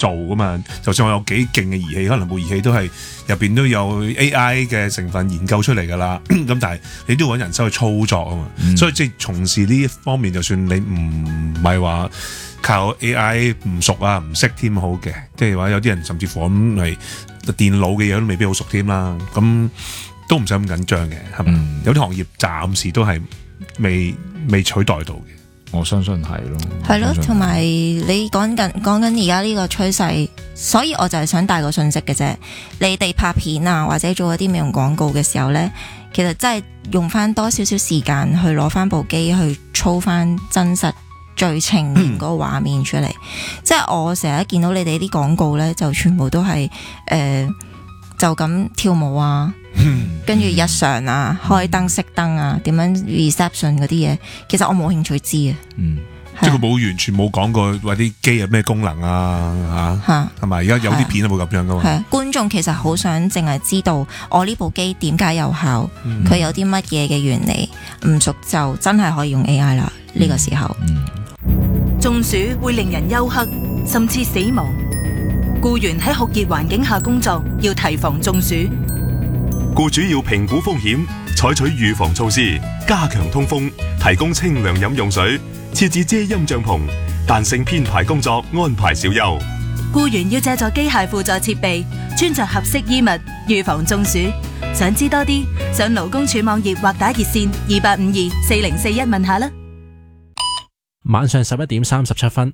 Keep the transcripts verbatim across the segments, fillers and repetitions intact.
做噶嘛。就算我有幾勁嘅儀器，可能部儀器都係入邊都有 A I 嘅成分研究出嚟㗎啦。咁但係你都要揾人手去操作啊嘛。嗯、所以即係從事呢一方面，就算你唔係話靠 A I 唔熟啊，唔識添好嘅，即係話有啲人甚至乎咁係電腦嘅嘢都未必好熟添啦。咁都唔使咁緊張嘅，係咪？嗯、有啲行業暫時都係未未取代到嘅。 我相信係咯， 係咯，同埋你講緊講緊而家呢個趨勢，所以我就係想帶個信息嘅啫。你哋拍片啊，或者做一啲美容廣告嘅時候呢，其實真係用翻多少少時間去攞翻部機去操翻真實最呈現嗰個畫面出嚟。嗯、即係我成日見到你哋啲廣告呢，就全部都係誒、呃、就咁跳舞啊。跟住日常啊，開燈熄燈啊，點樣 reception 嗰啲嘢，其實我冇興趣知啊。 嗯，即係佢冇完全冇講過話啲機有咩功能啊，吓，係咪？而家有啲片都冇咁樣噶嘛。係啊， 觀眾其實好想淨係知道我呢部機點解有效，佢、嗯、有啲乜嘢嘅原理，唔熟就真係可以用 A I 啦。呢、嗯、個時候， 嗯、中暑會令人休克，甚至死亡。僱員喺酷熱環境下工作，要提防中暑。 僱主要評估風險，採取預防措施，加強通風，提供清涼飲用水，設置遮陰帳篷，彈性編排工作，安排小休。 僱員要借助機械輔助設備，穿着合適衣物，預防中暑。想知多啲，上勞工處網頁或打熱線二八五二四零四一問下啦。 晚上十一點三十七分，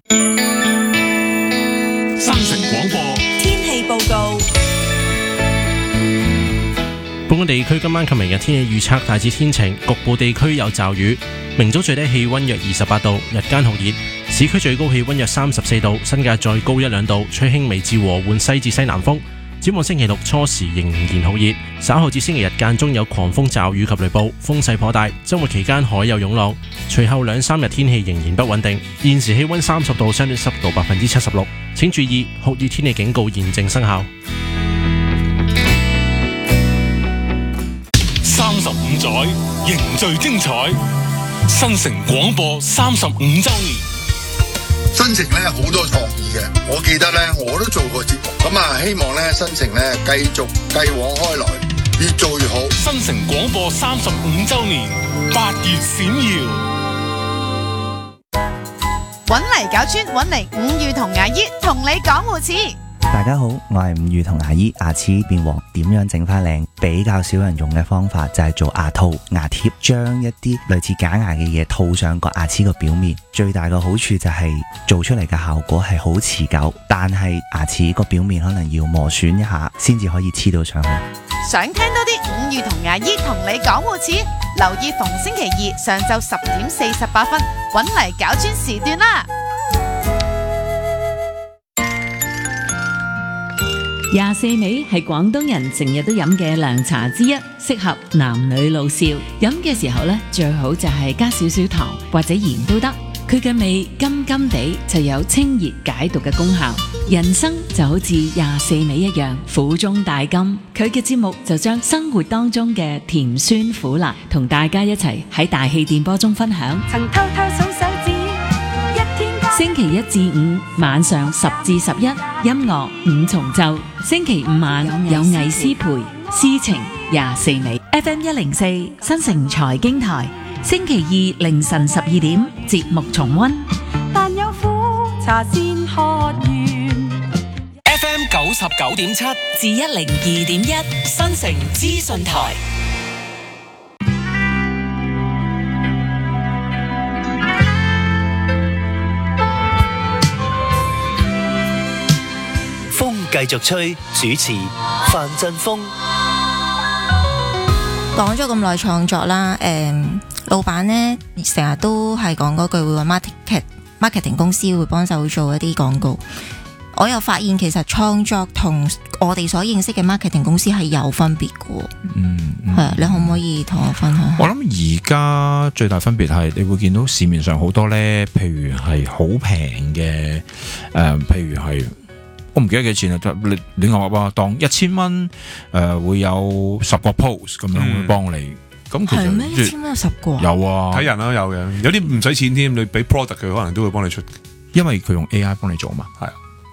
新城廣播天氣報告。 本港地區今晚及明日天氣預測大致天晴，局部地區有驟雨。明早最低氣溫約二十八度，日間酷熱，市區最高氣溫約三十四度，新界再高一兩度，吹輕微至和緩西至西南風。展望星期六初時仍然好熱，稍後至星期日間中有狂風驟雨及雷暴，風勢頗大。周末期間海有湧浪，隨後兩三日天氣仍然不穩定。現時氣溫三十度，相對濕度百分之七十六。請注意酷熱天氣警告現正生效。 三十五載凝聚精彩，新城廣播三十五周年。 新城咧好多創意嘅，我記得咧我都做過節目，咁啊希望咧新城咧繼續繼往開來，越做越好。 新城廣播三十五周年，八月閃耀。 搵嚟搞村，搵嚟五月同牙醫同你講護齒。 大家好，我係五月同牙醫。牙齒變黃點樣整翻靚？比較少人用嘅方法就係做牙套、牙貼，將一啲類似假牙嘅嘢套上個牙齒個表面。最大嘅好處就係做出嚟嘅效果係好持久，但係牙齒個表面可能要磨損一下先至可以黐到上去。 想聽多啲五月同牙醫同你講護齒，留意逢星期二上晝十點四十八分，搵嚟搞專時段啦。 廿四味係廣東人成日都飲嘅涼茶之一，適合男女老少。飲嘅時候咧，最好就係加少少糖或者鹽都得。佢嘅味甘甘地，就有清熱解毒嘅功效。人生就好似廿四味一樣，苦中帶甘。佢嘅節目就將生活當中嘅甜酸苦辣同大家一齊喺大氣電波中分享。 曾偷偷數手指，一天星期一至五晚上十至十一，音樂五重奏。星期五晚有藝師陪，詩情廿四味。F M 一零四新城財經台，星期二凌晨十二點節目重溫。 但有苦茶先喝完。 F M 九十九點七至一零二點一， 新城資訊台。 風繼續吹，主持范振鋒。 講咗咁耐創作啦，誒、嗯，老闆呢成日都係講嗰句會揾 market marketing 公司會幫手做一啲廣告。我又發現其實創作同我哋所認識嘅 marketing 公司係有分別嘅。嗯，係啊，你可唔可以同我分享？ 我諗而家最大分別係你會見到市面上好多咧，譬如係好平嘅，誒、呃，譬如係。我唔記得幾錢啦，你亂噏啊，當一千蚊誒會有十個 post 咁樣會幫你。咁其實係咩？一千蚊有十個？ 有啊， 睇人啦，有嘅，有啲唔使錢添，你俾 product 佢可能都會幫你出， 因為佢用 A I 幫你做嘛。係啊，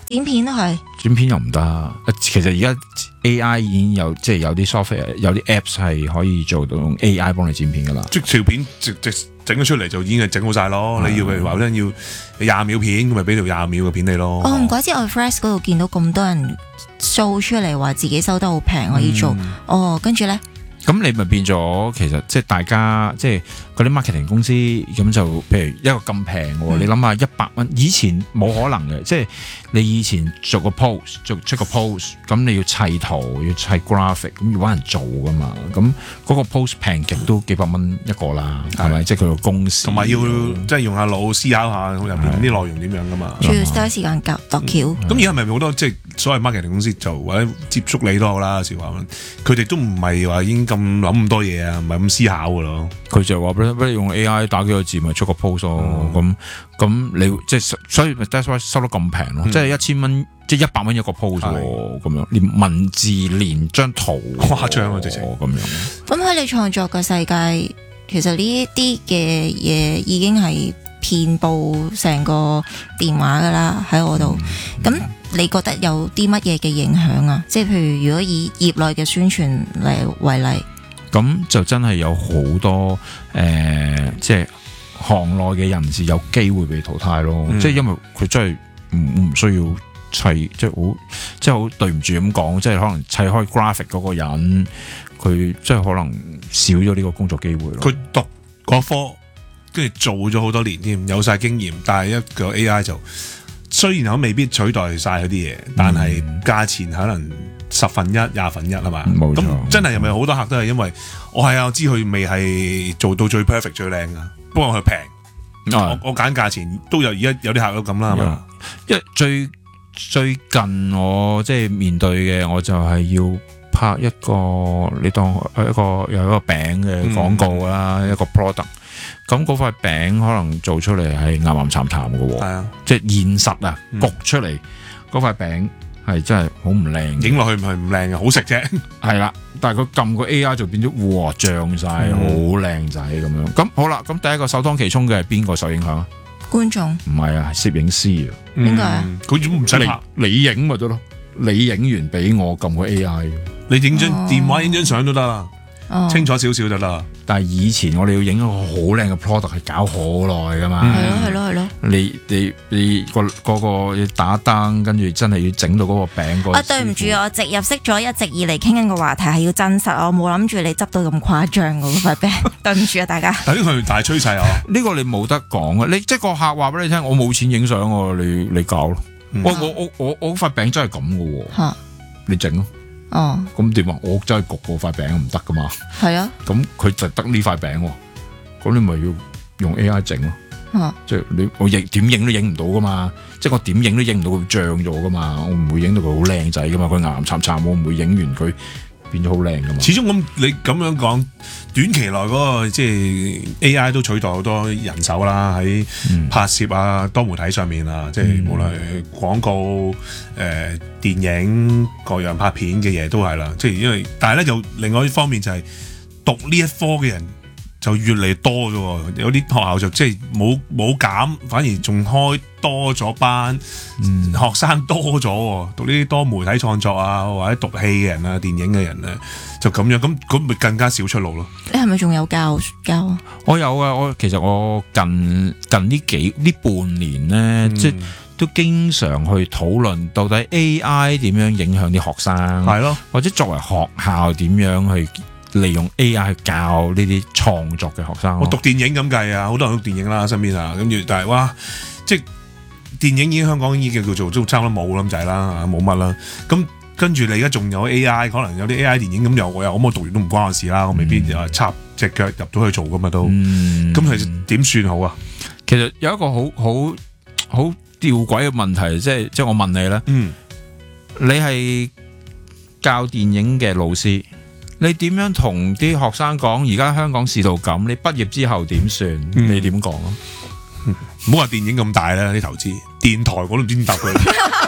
剪片都係剪片又唔得。其實而家 A I 已經有即係有啲 software 有啲 apps 係可以做到用 A I 幫你剪片噶啦。 即條片直直整咗出嚟就已經係整好晒咯。你要譬如話咧要廿秒片，咁咪俾條廿秒嘅片你咯。 哦，唔怪之我 Fresh 嗰度見到咁多人 show 出嚟話自己收得好平可以做。 嗯、 哦，跟住咧。 咁你咪變咗，其實即係大家即係嗰啲 marketing 公司咁就，譬如一個咁平喎，嗯、你諗下一百蚊，以前冇可能嘅，即係你以前做個 post，做出個 post，咁你要砌圖，要砌 graphic，咁要揾人做噶嘛，咁嗰個 post 平極都幾百蚊一個啦，係咪？即係佢個公司， 同埋要即係用下腦思考下入邊啲內容點樣噶嘛。 仲要嘥時間夾度橋。 咁而家係咪好多即係所謂 marketing 公司就或者接觸你都好啦，有時話佢哋都唔係話已經咁諗咁多嘢啊，唔係咁思考噶咯。佢就話俾你用 A I 打幾個字咪出個 post 咯。咁咁、嗯、你即係所以 that's why 收得咁平咯，即係一千蚊，即係一百蚊一個 post 喎，咁樣連文字連張圖誇張啊，直情咁樣。 咁喺你創作嘅世界，其實呢一啲嘅嘢已經係遍佈成個電話噶啦喺我度。咁、嗯、你覺得有啲乜嘢嘅影響啊？即係譬如如果以業內嘅宣傳嚟為例。 咁就真係有好多誒、呃，即係行內嘅人士有機會被淘汰咯。嗯、即係因為佢真係唔唔需要砌，即係好即係好對唔住咁講，即係可能砌開 graphic 嗰個人，佢即係可能少咗呢個工作機會咯。 佢讀嗰科，跟住做咗好多年添，有晒經驗，但係一個 A I 就雖然我未必取代晒嗰啲嘢，但係價錢可能十分一、廿分一係嘛？ 冇錯。 咁真係又咪好多客都係因為我係啊，我知佢未係做到最 perfect 最靚噶，不過佢平，我我揀價錢都有，而家有啲客都咁啦，係嘛？ 因為最最近我即係面對嘅，我就係要拍一個你當一個有一個餅嘅廣告啦，嗯、一個 product。咁嗰塊餅可能做出嚟係岩岩慘慘嘅喎， 係啊， 即係現實啊，焗出嚟嗰塊餅係真係好唔靚， 影落去唔係唔靚嘅，好食啫， 係啦。但係佢撳個 A I 就變咗，哇，漲晒，好靚仔咁樣。咁好啦，咁第一個首當其衝嘅係邊個受影響啊？ 觀眾唔係啊，係攝影師啊。 點解啊？ 佢都唔使拍， 你影咪得咯，你影完俾我撳個 A I， 你影張電話影張相都得啦。 哦、 清楚少少得啦， 但係以前我哋要影一個好靚嘅 product 係搞好耐噶嘛， 係咯係咯係咯。 你你你個嗰個要打燈，跟住真係要整到嗰個餅個。 啊，對唔住，我直入識咗一直以嚟傾緊個話題係要真實，我冇諗住你執到咁誇張嗰塊餅。對唔住啊，大家。 但係呢個係大趨勢啊， 呢個你冇得講啊！你即係個客話俾你聽，我冇錢影相喎，你你搞咯、嗯。我我我我我塊餅真係咁嘅喎， 嚇你整咯。 哦，咁點啊？我真係焗嗰塊餅唔得噶嘛？ 係啊， 咁佢就得呢塊餅喎，咁你咪要用 A I 整咯。 啊， 即係你我影點影都影唔到噶嘛？即係我點影都影唔到佢脹咗噶嘛？我唔會影到佢好靚仔噶嘛？佢岩岩慘慘，我唔會影完佢變咗好靚噶嘛？ 始終咁你咁樣講，短期內嗰、嗰個即係 A I 都取代好多人手啦，喺拍攝啊、多媒體上面啊，嗯、即係無論廣告、誒、呃、電影各樣拍片嘅嘢都係啦。即係因為，但係咧就另外一方面就係讀呢一科嘅人就越嚟越多嘅喎，有啲學校就即係冇冇減，反而仲開多咗班，嗯、學生多咗，讀呢啲多媒體創作啊，或者讀戲嘅人啊、電影嘅人咧，就咁樣，咁咁咪更加少出路咯。 你係咪仲有教教啊？ 我有啊，我其實我近近呢幾呢半年咧，嗯、即係都經常去討論到底 A I 點樣影響啲學生， 係咯， 或者作為學校點樣去利用 A I 去教呢啲創作嘅學生。 我讀電影咁計啊，好多人讀電影啦，身邊啊，跟住但係哇，即係電影已經香港已經叫做都差唔多冇咁滯啦，冇乜啦。咁跟住你而家仲有 A I， 可能有啲 A I 電影咁又我又咁我讀完都唔關我事啦，我未必又插隻腳入到去做噶嘛都。咁、嗯、其實點算好啊？ 其實有一個好好好吊詭嘅問題，即係即係我問你咧， 嗯， 你係教電影嘅老師。你點樣同啲學生講？而家香港市道咁，你畢業之後點算？嗯、你點講啊？ 唔好話電影咁大啦，啲投資電台我都唔知點答佢，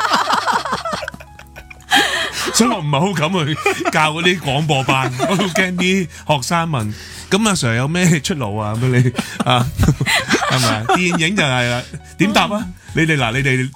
所以我唔係好敢去教嗰啲廣播班，我好驚啲學生問：咁阿 Sir 有咩出路啊？咁你啊，係咪？電影就係啦，點答啊？你哋嗱，你哋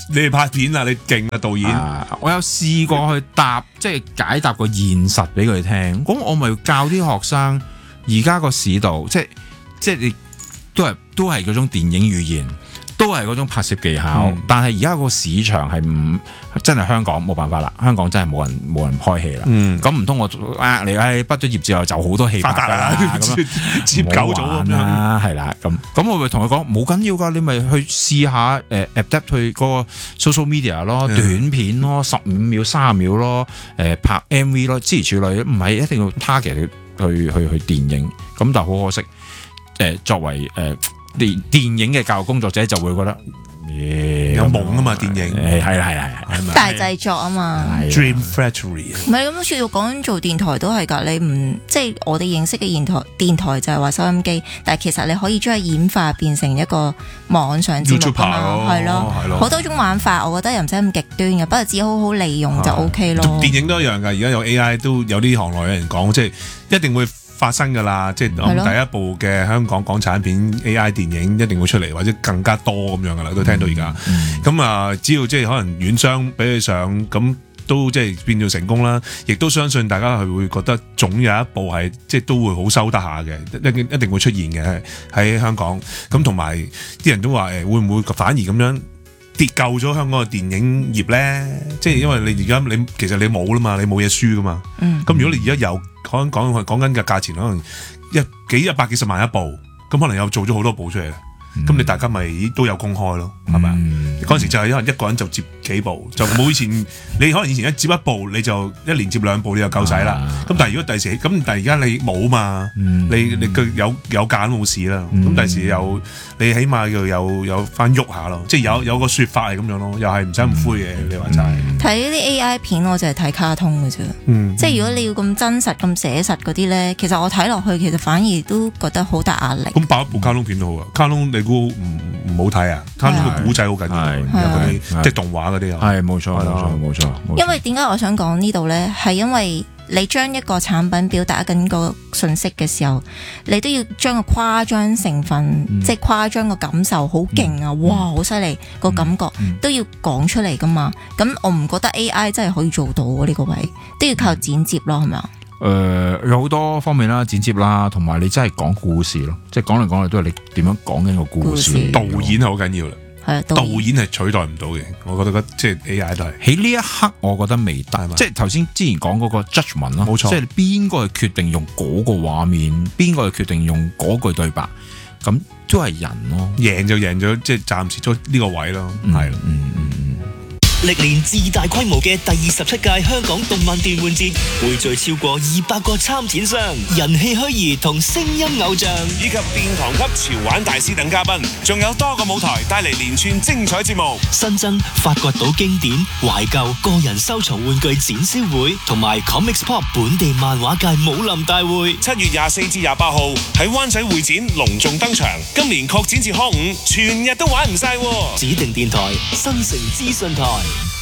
你哋拍片啊，你勁啊導演。 啊、我有試過去答，即係解答個現實俾佢聽。咁我咪教啲學生，而家個市道，即係即係你都係都係嗰種電影語言。都係嗰種拍攝技巧，嗯、但係而家個市場係唔真係香港冇辦法啦，香港真係冇人冇人開戲啦。咁唔通我呃你？唉，畢咗業之後就好多戲拍㗎啦，咁接狗組咁樣係啦。咁咁我咪同佢講冇緊要㗎，你咪去試下誒、呃、adapt 去嗰個 social media 咯，嗯、短片咯，十五秒、三十秒咯，誒、呃、拍 M V 咯，諸如此類，唔係一定要 target 去去去去電影。咁但係好可惜，誒、呃、作為誒。呃電電影嘅教育工作者就會覺得，欸、 有夢啊嘛，電影係係係係大製作啊嘛 ，Dream Factory。 唔係咁樣，說到講做電台都係㗎，你唔即係我哋認識嘅電台電台就係話收音機，但係其實你可以將佢演化變成一個網上節目㗎嘛，係咯，好多種玩法，我覺得又唔使咁極端嘅，不過只好好利用就 OK 咯。 電影都一樣㗎，而家有 A I 都有啲行內嘅人講，即係一定會發生㗎啦，即係第一部嘅香港港產片 A I 電影一定會出嚟，或者更加多咁樣㗎啦，都聽到而家。咁啊、嗯，只要即係可能院商俾佢上，咁都即係變咗成功啦。亦都相信大家係會覺得總有一部係即係都會好收得下嘅，一一定會出現嘅喺香港。咁同埋啲人都話誒，會唔會反而咁樣跌救咗香港嘅電影業咧？即係因為你而家你其實你冇啦嘛，你冇嘢輸噶嘛。咁、嗯、如果你而家有講講講緊嘅價錢，可能一幾一百幾十萬一部，咁可能又做咗好多部出嚟。咁、嗯、你大家咪都有公開咯，係咪啊？嗰陣時就係因為一個人就接幾部，就冇以前你可能以前一接一部你就一連接兩部你就夠使啦。咁、啊、但係如果第時咁，但係而家你冇嘛，嗯、你你佢有有揀冇事啦。咁第、嗯、時又你起碼要有有翻喐下咯，即係有有個説法係咁樣咯，又係唔使咁灰嘅。你話齋睇呢啲 A I 片，我就係睇卡通嘅啫。嗯、即係如果你要咁真實咁寫實嗰啲咧，其實我睇落去其實反而都覺得好大壓力。 咁爆一部卡通片都好啊，卡通你估唔唔好睇啊？卡通嘅古仔好緊要，有嗰啲即係動畫嗰啲啊。 係冇錯，冇錯，冇錯。 因為點解我想講呢度咧？係因為你將一個產品表達緊個信息嘅時候，你都要將個誇張成分，嗯、即係誇張個感受好勁啊！嗯、哇，好犀利個感覺、嗯、都要講出嚟噶嘛。咁我唔覺得 A I 真係可以做到呢、呢個位，都要靠剪接咯，係咪啊？ 誒、呃，有好多方面啦，剪接啦，同埋你真係講故事咯，即係講嚟講去都係你點樣講緊個故事。 故事導演係好緊要啦， 係導演係取代唔到嘅，我覺得即係 A I 都係喺呢一刻，我覺得未得，即係頭先之前講嗰個 judgment 咯，冇錯，即係邊個去決定用嗰個畫面，邊個去決定用嗰句對白，咁都係人咯， 贏就贏咗，即係暫時咗呢個位咯，係、嗯，嗯嗯嗯。 歷年自大規模嘅第二十七屆香港動漫電玩節，匯聚超過二百個參展商、人氣虛擬同聲音偶像， 以及殿堂級潮玩大師等嘉賓，仲有多個舞台帶嚟連串精彩節目。 新增發掘到經典、懷舊、個人收藏玩具展銷會，同埋 Comics Pop 本地漫畫界武林大會。 七月廿四至廿八號喺灣仔會展隆重登場，今年擴展至康五，全日都玩唔晒。 指定電台新城資訊台。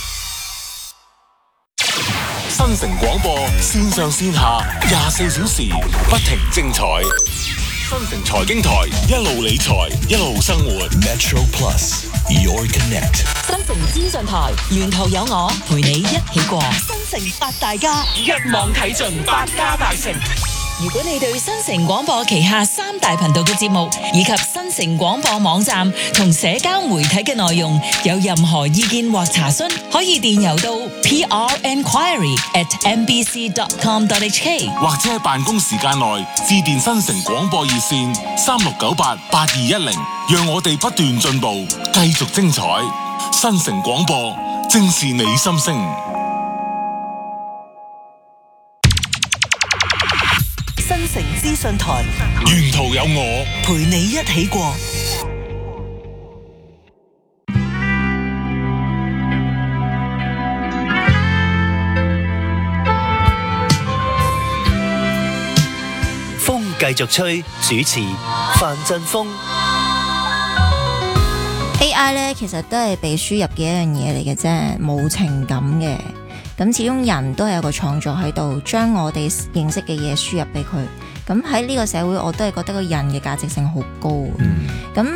新城廣播線上線下廿四小時不停精彩。新城財經台一路理財一路生活。Metro Plus Your Connect。 新城資訊台沿途有我陪你一起過。新城八大家一網睇盡百家大城。 如果你對新城廣播旗下三大頻道嘅節目以及新城廣播網站同社交媒體嘅內容有任何意見或查詢，可以電郵到 p r enquiry at m b c dot com dot h k， 或者喺辦公時間內致電新城廣播熱線三六九八八二一零，讓我哋不斷進步，繼續精彩。新城廣播正是你心聲。 新城資訊台， 沿途有我陪你一起過。 風繼續吹，主持范振鋒。 A I 咧其實都係被輸入嘅一樣嘢嚟嘅啫，冇情感嘅。咁始終人都係有個創作喺度，將我哋認識嘅嘢輸入俾佢。咁喺呢個社會，我都係覺得個人嘅價值性好高。咁、嗯、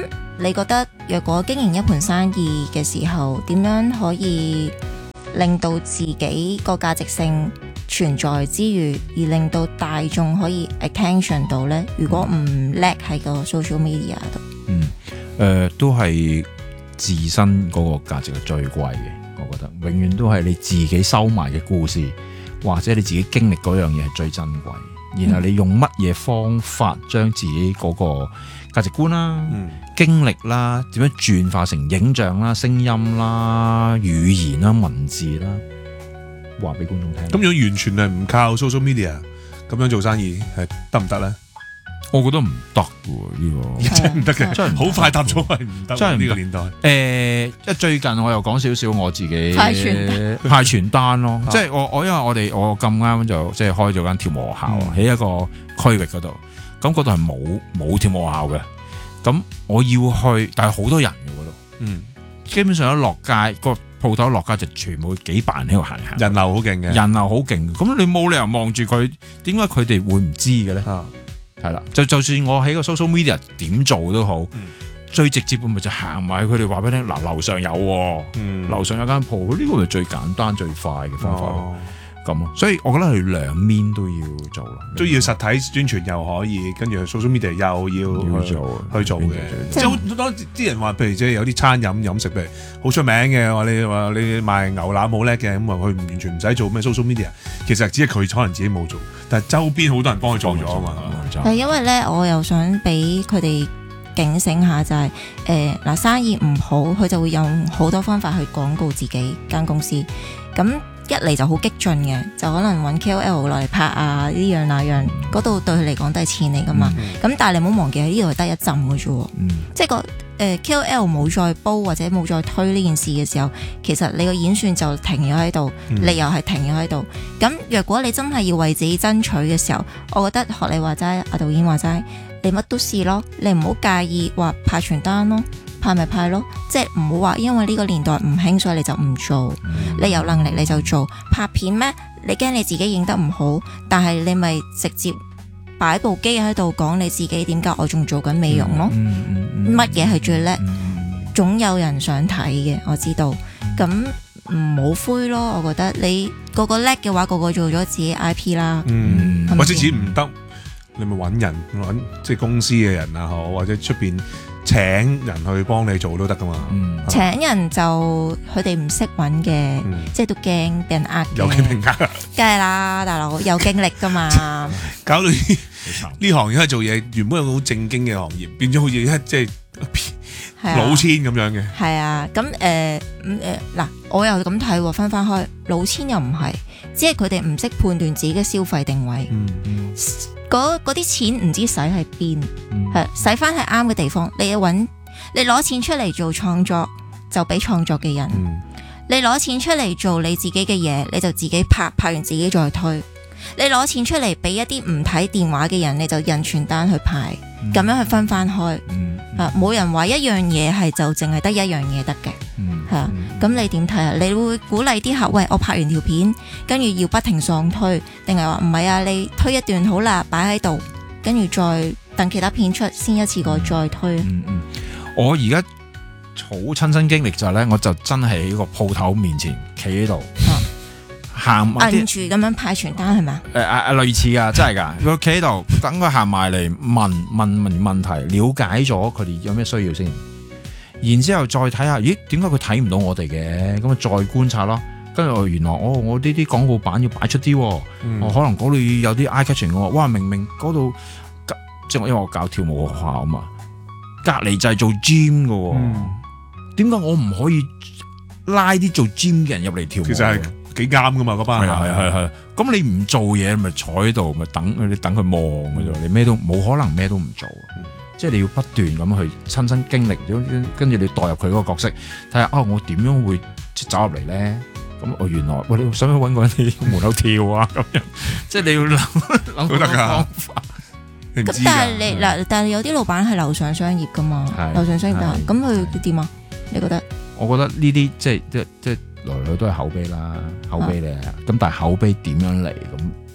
你覺得若果經營一盤生意嘅時候，點樣可以令到自己個價值性存在之餘，而令到大眾可以 attention 到呢？如果唔叻喺個 social media 度， 嗯，誒、呃、都係自身嗰個價值係最貴嘅，我覺得永遠都係你自己收埋嘅故事，或者你自己經歷嗰樣嘢係最珍貴。然後你用乜嘢方法將自己嗰個價值觀啦、嗯、經歷啦，點樣轉化成影像啦、聲音啦、語言啦、文字啦，話俾觀眾聽。 咁如果完全係唔靠 social media 咁樣做生意，係得唔得咧？ 我覺得唔得喎，呢個真係唔得嘅，真係好快答咗係唔得。 真係呢個年代。誒、 呃，一最近我又講少少我自己派傳單派傳單咯，即係我我因為我哋我咁啱就即係開咗間跳舞學校喺、嗯、一個區域嗰度，咁嗰度係冇冇跳舞學校嘅，咁我要去，但係好多人嘅嗰度，嗯，基本上一落街個鋪頭落街就全部幾百人喺度行行， 人流好勁嘅， 人流好勁，咁你冇理由望住佢，點解佢哋會唔知嘅咧？啊係啦，就就算我喺個 social media 點做都好，嗯、最直接嘅咪就行埋佢哋話俾你聽，嗱樓上有、哦，嗯、樓上有間鋪，呢、這個咪最簡單最快嘅方法咯。咁咯、哦，所以我覺得佢兩面都要做咯， 都要實體宣傳又可以，跟住 social media 又要去做去做嘅。即係好多啲人話，譬如即係有啲餐飲飲食，譬如好出名嘅，話你話你賣牛腩好叻嘅，咁話佢完全唔使做咩 social media， 其實只係佢可能自己冇做，但係周邊好多人幫佢做咗啊嘛。 係因為咧，我又想俾佢哋警醒下，就係誒嗱生意唔好，佢就會用好多方法去廣告自己間公司，咁。一嚟就好激進嘅，就可能揾 K O L 落嚟拍啊呢樣那樣，嗰度對佢嚟講都係錢嚟噶嘛。咁、嗯、但係你唔好忘記喺呢度係得一陣嘅啫，嗯、即係個誒、呃、K O L 冇再煲或者冇再推呢件事嘅時候，其實你個演算就停咗喺度，嗯、你又係停咗喺度。咁若果你真係要為自己爭取嘅時候，我覺得學你話齋，阿導演話齋，你乜都試咯，你唔好介意話派傳單咯。派咪派咯，即係唔好話因為呢個年代唔興，所以你就唔做。嗯、你有能力你就做。拍片咩？你驚你自己影得唔好，但係你咪直接擺部機喺度講你自己點解我仲做緊美容咯。乜嘢係最叻？嗯、總有人想睇嘅，我知道。咁唔好灰咯，我覺得你個個叻嘅話，個個做咗自己 I P 啦。 嗯，或者錢唔得，你咪揾人揾即係公司嘅人啊，好或者出邊。請人去幫你做都得噶嘛？嗯、請人就佢哋唔識揾嘅，嗯、即係都驚俾人呃嘅。 有經歷呃， 梗係啦，大佬有經歷噶嘛。 搞到呢呢行而家做嘢，原本係個好正經嘅行業，變咗好似一即係老千咁樣嘅。係啊，咁誒誒嗱，我又咁睇喎，分翻開老千又唔係，只係佢哋唔識判斷自己嘅消費定位。嗯嗯嗰啲錢唔知使喺邊，係使翻喺啱嘅地方。你揾你攞錢出嚟做創作，就俾創作嘅人；嗯、你攞錢出嚟做你自己嘅嘢，你就自己拍，拍完自己再推。你攞錢出嚟俾一啲唔睇電話嘅人，你就印傳單去派，咁、嗯、樣去分翻開。嗯嗯、啊，冇人話一樣嘢係就淨係得一樣嘢得嘅。係啊，咁你點睇啊？你會鼓勵啲客，喂，我拍完條片，跟住要不停上推，定係話唔係啊？你推一段好啦，擺喺度，跟住再等其他片出，先一次過再推。 嗯嗯，我而家好親身經歷就係咧，我就真係喺個鋪頭面前企喺度，行埋摁住咁樣派傳單係咪啊？ 誒誒，類似噶，真係噶，我企喺度等佢行埋嚟問問問問題，了解咗佢哋有咩需要先。然之後再睇下，咦？點解佢睇唔到我哋嘅？咁啊，再觀察咯。跟住我原來，哦，我呢啲廣告板要擺出啲，我、嗯哦、可能嗰度有啲 eye catching 嘅。哇！明明嗰度即係因為我教跳舞學校啊嘛，隔離就係做 gym 嘅。點解、嗯、我唔可以拉啲做 gym 嘅人入嚟跳舞？ 其實係幾啱噶嘛，嗰班係係係。咁你唔做嘢，咪坐喺度，咪等你等佢望嘅啫。你咩都冇可能咩都唔做。嗯即係你要不斷咁去親身經歷咗，跟住你代入佢嗰個角色，睇下啊，我點樣會走入嚟咧？咁我原來喂，你想唔想揾個人喺門口跳啊？咁樣，即係你要諗諗個方法。 咁但係你嗱，但係有啲老闆係樓上商業噶嘛，樓上商業但係咁佢點啊？你覺得？ 我覺得呢啲即係即係即係來來都係口碑啦，口碑嚟。咁但係口碑點樣嚟？咁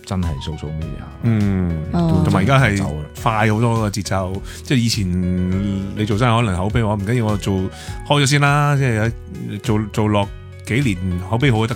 真係 social media。 嗯， 哦同埋而家係快好多個節奏，即係以前你做生意可能口碑話唔緊要，我做開咗先啦，即係做做落幾年口碑好就得